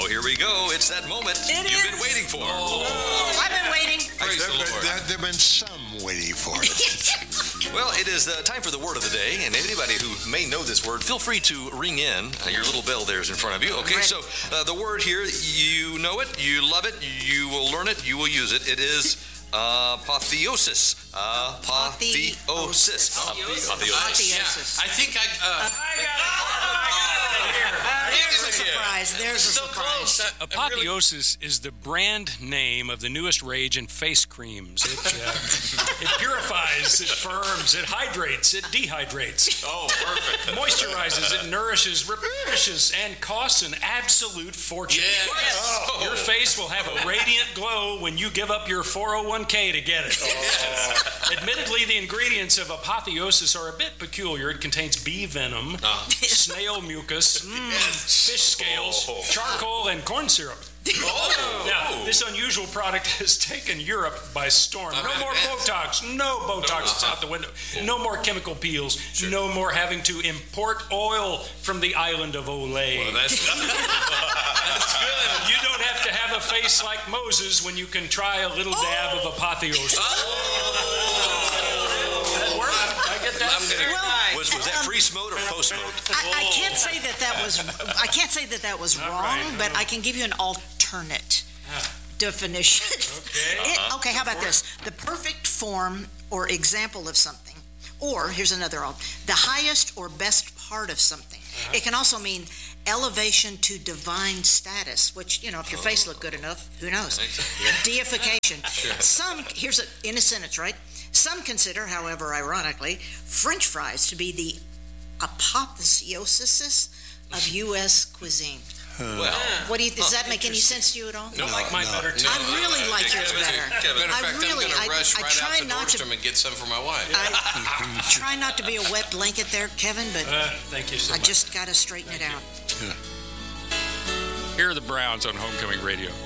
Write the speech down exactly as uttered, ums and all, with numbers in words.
Oh, here we go. It's that moment It you've is. been waiting for. Oh, I've been waiting. Praise there, the Lord. there, there have been some waiting for it. Well, it is uh, time for the word of the day, and anybody who may know this word, feel free to ring in. Uh, your little bell there is in front of you. Okay, so uh, the word here, you know it, you love it, you will learn it, you will use it. It is apotheosis. Apotheosis. Apotheosis. Yeah, I think I. Uh, I got it. There's a surprise. There's a so surprise. close. I- I really- Apotheosis is the brand name of the newest rage in face creams. It, uh, it purifies, it firms, it hydrates, it dehydrates, Oh, perfect. moisturizes, it nourishes, replenishes, and costs an absolute fortune. Yes. Oh, your face will have a radiant glow when you give up your four oh one k to get it. Admittedly, the ingredients of Apotheosis are a bit peculiar. It contains bee venom, snail mucus, fish scales, Oh. charcoal, and corn syrup. Oh. Now, this unusual product has taken Europe by storm. No more Botox. No Botox. It's out the window. No more chemical peels. No more having to import oil from the island of Olay. Well, that's, that's good. You don't have to have a face like Moses when you can try a little dab of Apotheosis. That worked? I get that? I'm gonna- Well, Was, was that pre smote or post smote? I, I can't say that that was. I can't say that that was Not wrong, right, but no. I can give you an alternate definition. Okay. It- okay. How about this? The perfect form or example of something, or here's another. al- The highest or best part of something. It can also mean elevation to divine status, which, you know, if your face looked good enough, who knows? Deification. Some, here's a, in a sentence, right? Some consider, however, ironically, French fries to be the apotheosis of U S cuisine. Well, What do you, does that make any sense to you at all? I like mine better, too. I really like yours Kevin, better. Kevin. Matter of I fact, really- I'm going I- to rush I right try out to not to- Nordstrom and get some for my wife. I try not to be a wet blanket there, Kevin, but Uh, thank you so I much. just got to straighten it out. Here are the Browns on Homecoming Radio.